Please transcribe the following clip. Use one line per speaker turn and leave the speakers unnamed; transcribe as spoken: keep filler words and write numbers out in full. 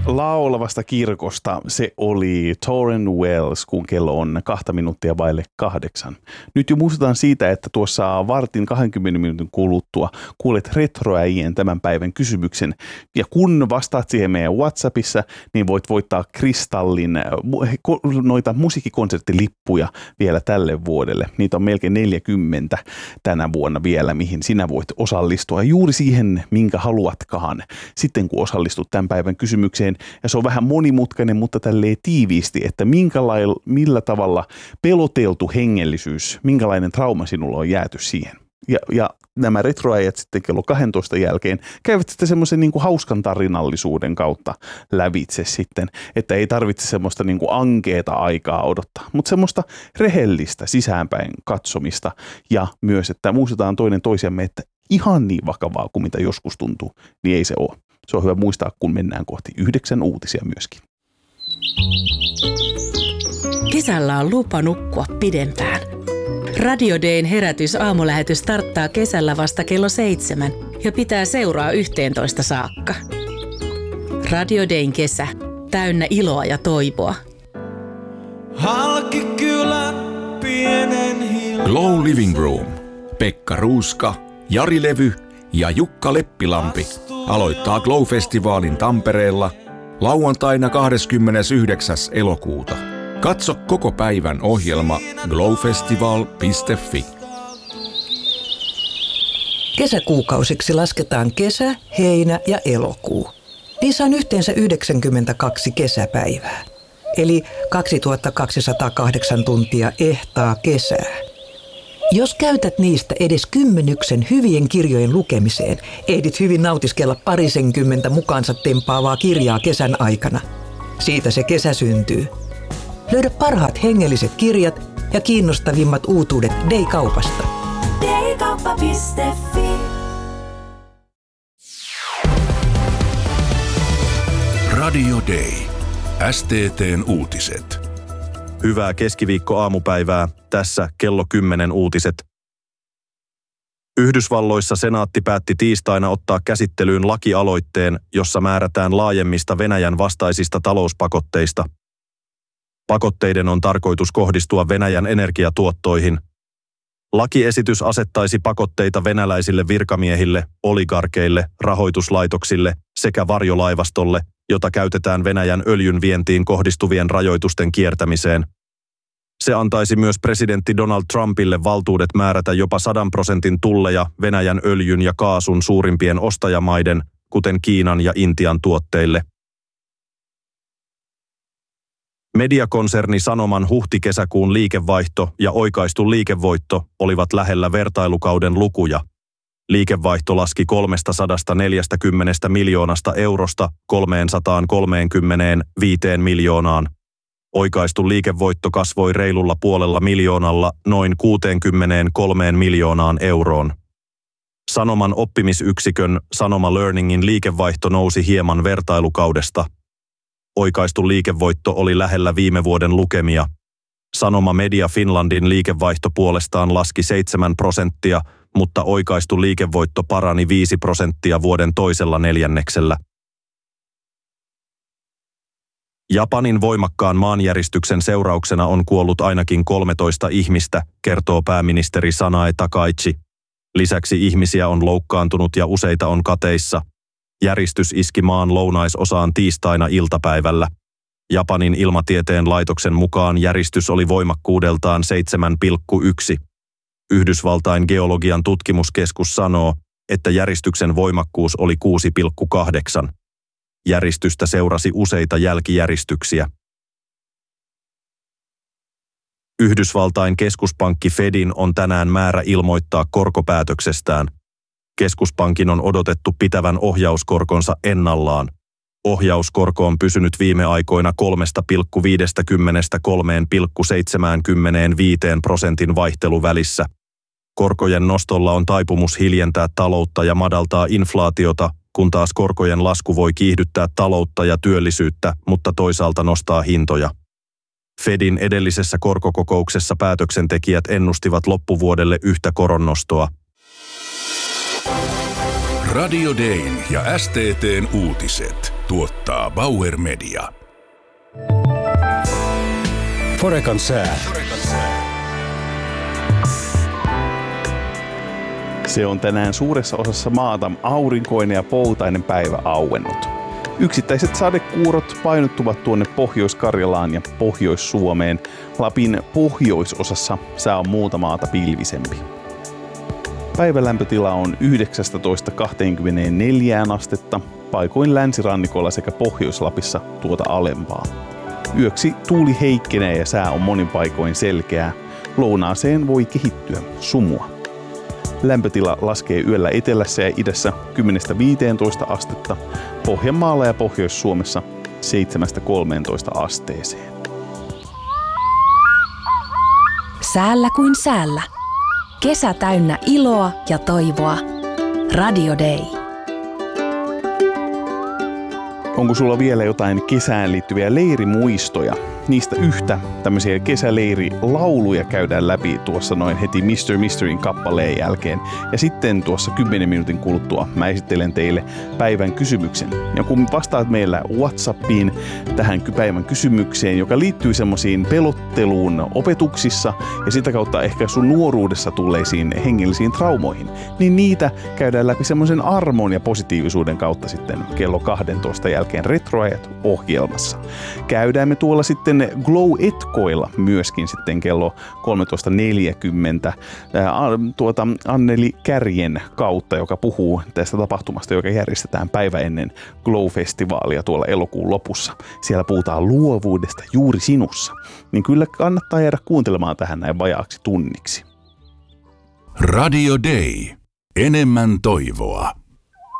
Laulavasta kirkosta se oli Tauren Wells, kun kello on kahta minuuttia vaille kahdeksan. Nyt jo muistutan siitä, että tuossa vartin kaksikymmentä minuutin kuluttua kuulet retroäijien tämän päivän kysymyksen. Ja kun vastaat siihen meidän WhatsAppissa, niin voit voittaa Kristallin noita musiikkikonserttilippuja vielä tälle vuodelle. Niitä on melkein neljäkymmentä tänä vuonna vielä, mihin sinä voit osallistua juuri siihen, minkä haluatkaan sitten, kun osallistut tämän päivän kysymykseen. Ja se on vähän monimutkainen, mutta tälleen tiiviisti, että minkälailla, millä tavalla peloteltu hengellisyys, minkälainen trauma sinulla on jääty siihen. Ja, ja nämä retroäijät sitten kello kaksitoista jälkeen käyvät sitten semmoisen niin kuin hauskan tarinallisuuden kautta lävitse sitten, että ei tarvitse semmoista niin kuin ankeeta aikaa odottaa, mutta semmoista rehellistä sisäänpäin katsomista ja myös, että muistetaan toinen toisiamme, että ihan niin vakavaa kuin mitä joskus tuntuu, niin ei se ole. Se on hyvä muistaa, kun mennään kohti yhdeksän uutisia myöskin.
Kesällä on lupa nukkua pidempään. Radio Dayn herätys aamulähetys starttaa kesällä vasta kello seitsemän ja pitää seuraa yhteentoista saakka. Radio Dayn kesä, täynnä iloa ja toivoa.
Halki kylän pienen hiljan.
Glow Living Room. Pekka Ruuska, Jari Levy ja Jukka Leppilampi aloittaa Glow-festivaalin Tampereella lauantaina kahdeskymmenesyhdeksäs elokuuta. Katso koko päivän ohjelma glowfestival piste fi.
Kesäkuukausiksi lasketaan kesä, heinä ja elokuu. Niissä on yhteensä yhdeksänkymmentäkaksi kesäpäivää, eli kaksituhattakaksisataakahdeksan tuntia ehtaa kesää. Jos käytät niistä edes kymmenyksen hyvien kirjojen lukemiseen, ehdit hyvin nautiskella parisenkymmentä mukaansa tempaavaa kirjaa kesän aikana. Siitä se kesä syntyy. Löydä parhaat hengelliset kirjat ja kiinnostavimmat uutuudet Day-kaupasta.
daykauppa piste fi.
Radio Day. S T T:n uutiset.
Hyvää keskiviikko-aamupäivää. Tässä kello kymmenen uutiset. Yhdysvalloissa senaatti päätti tiistaina ottaa käsittelyyn lakialoitteen, jossa määrätään laajemmista Venäjän vastaisista talouspakotteista. Pakotteiden on tarkoitus kohdistua Venäjän energiatuottoihin. Lakiesitys asettaisi pakotteita venäläisille virkamiehille, oligarkeille, rahoituslaitoksille sekä varjolaivastolle, jota käytetään Venäjän öljyn vientiin kohdistuvien rajoitusten kiertämiseen. Se antaisi myös presidentti Donald Trumpille valtuudet määrätä jopa sadan prosentin tulleja Venäjän öljyn ja kaasun suurimpien ostajamaiden, kuten Kiinan ja Intian tuotteille. Mediakonserni Sanoman huhti-kesäkuun liikevaihto ja oikaistu liikevoitto olivat lähellä vertailukauden lukuja. Liikevaihto laski kolmesataaneljäkymmentä miljoonasta eurosta kolmesataakolmekymmentäviisi miljoonaan. Oikaistu liikevoitto kasvoi reilulla puolella miljoonalla noin kuusikymmentäkolme miljoonaan euroon. Sanoman oppimisyksikön Sanoma Learningin liikevaihto nousi hieman vertailukaudesta. Oikaistu liikevoitto oli lähellä viime vuoden lukemia. Sanoma Media Finlandin liikevaihto puolestaan laski seitsemän prosenttia, mutta oikaistu liikevoitto parani viisi prosenttia vuoden toisella neljänneksellä. Japanin voimakkaan maanjäristyksen seurauksena on kuollut ainakin kolmetoista ihmistä, kertoo pääministeri Sanae Takaichi. Lisäksi ihmisiä on loukkaantunut ja useita on kateissa. Järistys iski maan lounaisosaan tiistaina iltapäivällä. Japanin ilmatieteen laitoksen mukaan järistys oli voimakkuudeltaan seitsemän pilkku yksi. Yhdysvaltain geologian tutkimuskeskus sanoo, että järistyksen voimakkuus oli kuusi pilkku kahdeksan. Järistystä seurasi useita jälkijäristyksiä. Yhdysvaltain keskuspankki Fedin on tänään määrä ilmoittaa korkopäätöksestään. Keskuspankin on odotettu pitävän ohjauskorkonsa ennallaan. Ohjauskorko on pysynyt viime aikoina kolme pilkku viisikymmentä kolme pilkku seitsemänkymmentäviisi prosentin vaihteluvälissä. Korkojen nostolla on taipumus hiljentää taloutta ja madaltaa inflaatiota, kun taas korkojen lasku voi kiihdyttää taloutta ja työllisyyttä, mutta toisaalta nostaa hintoja. Fedin edellisessä korkokokouksessa päätöksentekijät ennustivat loppuvuodelle yhtä koronnostoa.
Radio Dayn ja S T T:n uutiset tuottaa Bauer Media.
Forekan sää.
Se on tänään suuressa osassa maata aurinkoinen ja poutainen päivä auennut. Yksittäiset sadekuurot painottuvat tuonne Pohjois-Karjalaan ja Pohjois-Suomeen. Lapin pohjoisosassa sää on muuta maata pilvisempi. Päivän lämpötila on yhdeksästätoista kaksikymmentäneljä astetta, paikoin länsirannikolla sekä Pohjois-Lapissa tuota alempaa. Yöksi tuuli heikkenee ja sää on monin paikoin selkeää. Lounaaseen voi kehittyä sumua. Lämpötila laskee yöllä etelässä ja idässä kymmenestä viiteentoista astetta, Pohjanmaalla ja Pohjois-Suomessa seitsemästä kolmeentoista asteeseen.
Säällä kuin säällä. Kesä täynnä iloa ja toivoa. Radio Day.
Onko sulla vielä jotain kesään liittyviä leirimuistoja? Niistä yhtä tämmöisiä kesäleirilauluja käydään läpi tuossa noin heti mister Mysteryn kappaleen jälkeen. Ja sitten tuossa kymmenen minuutin kuluttua mä esittelen teille päivän kysymyksen. Ja kun vastaat meillä WhatsAppiin tähän päivän kysymykseen, joka liittyy semmoisiin pelotteluun opetuksissa ja sitä kautta ehkä sun nuoruudessa tulleisiin hengellisiin traumoihin, niin niitä käydään läpi semmoisen armon ja positiivisuuden kautta sitten kello kahdentoista jälkeen Retroajat ohjelmassa. Käydään me tuolla sitten Glow-etkoilla myöskin sitten kello kolmetoista neljäkymmentä ää, tuota Anneli Kärjen kautta, joka puhuu tästä tapahtumasta, joka järjestetään päivä ennen Glow-festivaalia tuolla elokuun lopussa. Siellä puhutaan luovuudesta juuri sinussa. Niin kyllä kannattaa jäädä kuuntelemaan tähän näin vajaaksi tunniksi.
Radio Day. Enemmän toivoa.